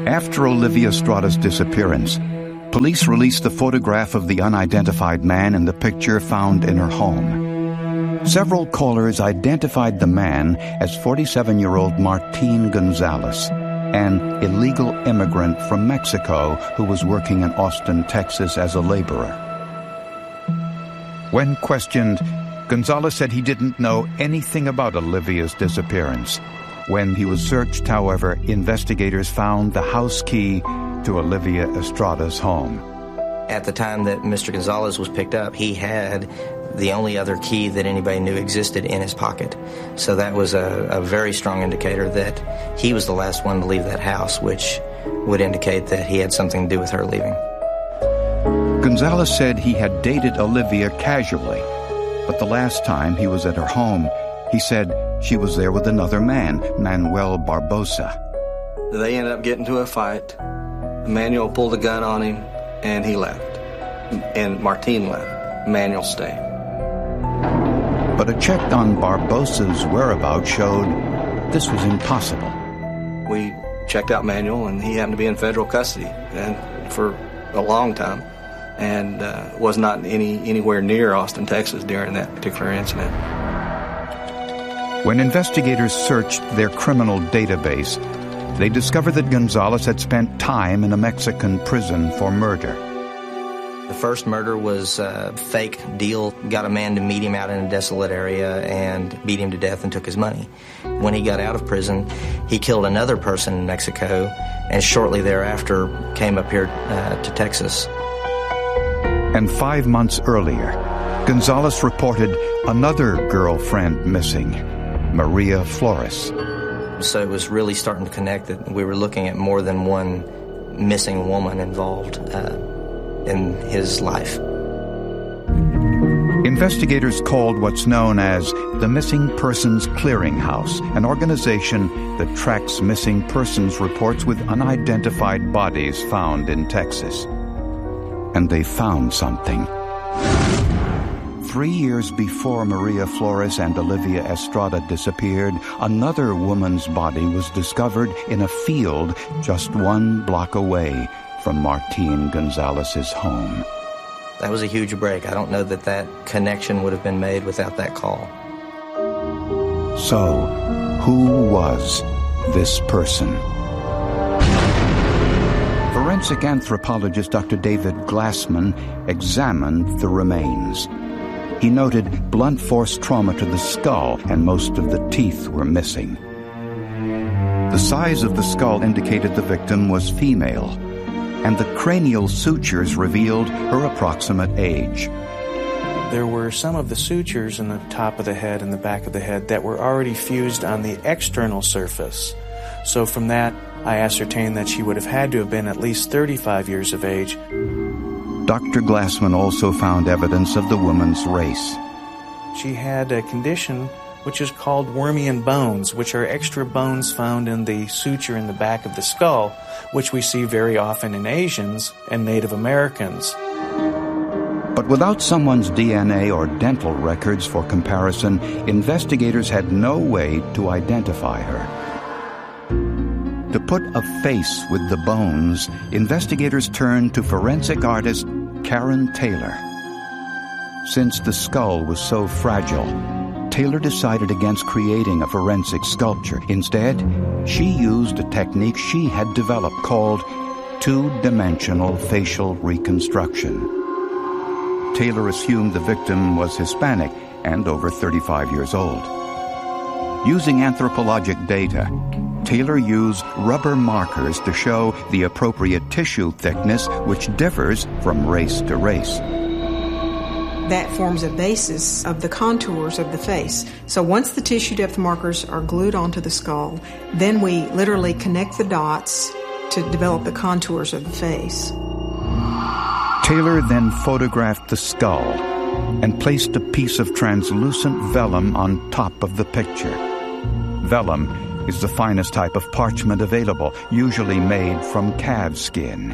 After Olivia Estrada's disappearance, police released the photograph of the unidentified man in the picture found in her home. Several callers identified the man as 47-year-old Martin Gonzalez, an illegal immigrant from Mexico who was working in Austin, Texas as a laborer. When questioned, Gonzalez said he didn't know anything about Olivia's disappearance. When he was searched, however, investigators found the house key to Olivia Estrada's home. At the time that Mr. Gonzalez was picked up, he had the only other key that anybody knew existed in his pocket. So that was a very strong indicator that he was the last one to leave that house, which would indicate that he had something to do with her leaving. Gonzalez said he had dated Olivia casually, but the last time he was at her home, he said she was there with another man, Manuel Barbosa. They ended up getting into a fight. Manuel pulled a gun on him, and he left. And Martin left. Manuel stayed. But a check on Barbosa's whereabouts showed this was impossible. We checked out Manuel, and he happened to be in federal custody and for a long time, and was not anywhere near Austin, Texas during that particular incident. When investigators searched their criminal database, they discovered that Gonzalez had spent time in a Mexican prison for murder. The first murder was a fake deal, got a man to meet him out in a desolate area and beat him to death and took his money. When he got out of prison, he killed another person in Mexico and shortly thereafter came up here to Texas. And 5 months earlier, Gonzalez reported another girlfriend missing, Maria Flores. So it was really starting to connect that we were looking at more than one missing woman involved in his life. Investigators called what's known as the Missing Persons Clearinghouse, an organization that tracks missing persons reports with unidentified bodies found in Texas. And they found something. 3 years before Maria Flores and Olivia Estrada disappeared, another woman's body was discovered in a field just 1 block away from Martin Gonzalez's home. That was a huge break. I don't know that that connection would have been made without that call. So, who was this person? Forensic anthropologist Dr. David Glassman examined the remains. He noted blunt force trauma to the skull, and most of the teeth were missing. The size of the skull indicated the victim was female, and the cranial sutures revealed her approximate age. There were some of the sutures in the top of the head and the back of the head that were already fused on the external surface. So from that, I ascertained that she would have had to have been at least 35 years of age. Dr. Glassman also found evidence of the woman's race. She had a condition which is called Wormian bones, which are extra bones found in the suture in the back of the skull, which we see very often in Asians and Native Americans. But without someone's DNA or dental records for comparison, investigators had no way to identify her. To put a face with the bones, investigators turned to forensic artist Karen Taylor. Since the skull was so fragile, Taylor decided against creating a forensic sculpture. Instead, she used a technique she had developed called two-dimensional facial reconstruction. Taylor assumed the victim was Hispanic and over 35 years old. Using anthropologic data, Taylor used rubber markers to show the appropriate tissue thickness, which differs from race to race. That forms a basis of the contours of the face. So once the tissue depth markers are glued onto the skull, then we literally connect the dots to develop the contours of the face. Taylor then photographed the skull and placed a piece of translucent vellum on top of the picture. Vellum is the finest type of parchment available, usually made from calf skin.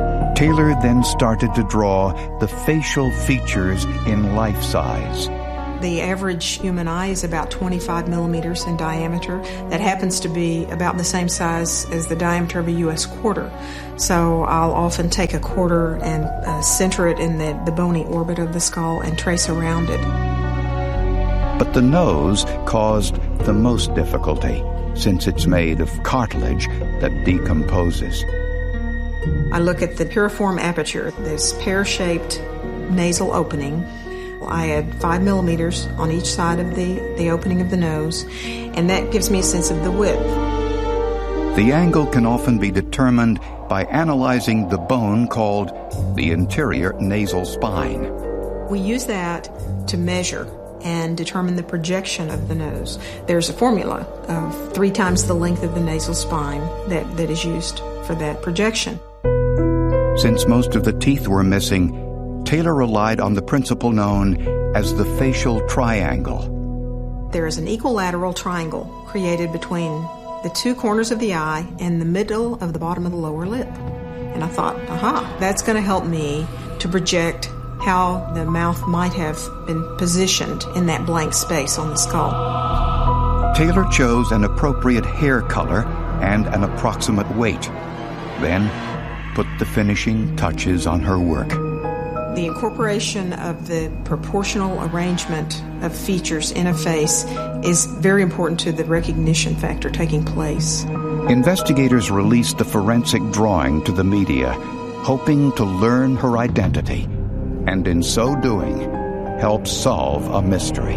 Taylor then started to draw the facial features in life size. The average human eye is about 25 millimeters in diameter. That happens to be about the same size as the diameter of a U.S. quarter. So I'll often take a quarter and center it in the bony orbit of the skull and trace around it. But the nose caused the most difficulty, since it's made of cartilage that decomposes. I look at the piriform aperture, this pear-shaped nasal opening. I add 5 millimeters on each side of the opening of the nose, and that gives me a sense of the width. The angle can often be determined by analyzing the bone called the interior nasal spine. We use that to measure and determine the projection of the nose. There's a formula of 3 times the length of the nasal spine that is used for that projection. Since most of the teeth were missing, Taylor relied on the principle known as the facial triangle. There is an equilateral triangle created between the 2 corners of the eye and the middle of the bottom of the lower lip. And I thought, that's going to help me to project how the mouth might have been positioned in that blank space on the skull. Taylor chose an appropriate hair color and an approximate weight, then put the finishing touches on her work. The incorporation of the proportional arrangement of features in a face is very important to the recognition factor taking place. Investigators released the forensic drawing to the media, hoping to learn her identity, and in so doing, help solve a mystery.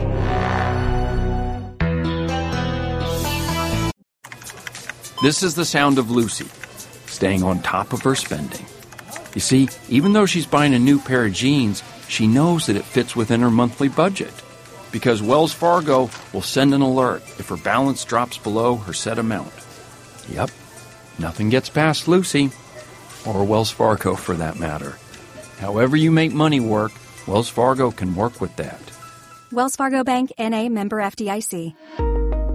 This is the sound of Lucy, staying on top of her spending. You see, even though she's buying a new pair of jeans, she knows that it fits within her monthly budget, because Wells Fargo will send an alert if her balance drops below her set amount. Yep, nothing gets past Lucy, or Wells Fargo for that matter. However you make money work, Wells Fargo can work with that. Wells Fargo Bank, N.A., member FDIC.